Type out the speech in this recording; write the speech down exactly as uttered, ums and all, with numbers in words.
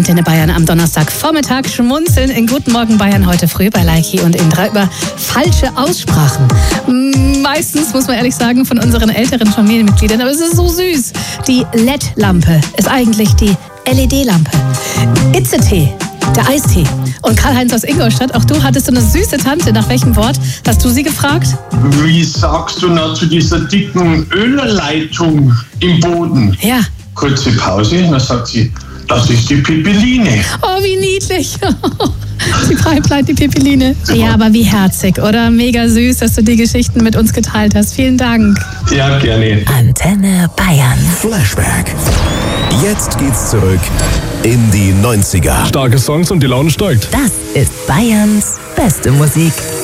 Antenne Bayern am Donnerstagvormittag schmunzeln in Guten Morgen Bayern heute früh bei Leiki und Indra über falsche Aussprachen. Meistens, muss man ehrlich sagen, von unseren älteren Familienmitgliedern, aber es ist so süß. Die L E D-Lampe ist eigentlich die L E D-Lampe. Itze-Tee, der Eistee. Und Karl-Heinz aus Ingolstadt, auch du hattest so eine süße Tante. Nach welchem Wort hast du sie gefragt? Wie sagst du noch zu dieser dicken Ölleitung im Boden? Ja. Kurze Pause, dann sagt sie, das ist die Pipeline. Oh, wie niedlich. Die Pipeline, die Pipeline. Ja, aber wie herzig, oder? Mega süß, dass du die Geschichten mit uns geteilt hast. Vielen Dank. Ja, gerne. Antenne Bayern. Flashback. Jetzt geht's zurück in die neunziger. Starke Songs und die Laune steigt. Das ist Bayerns beste Musik.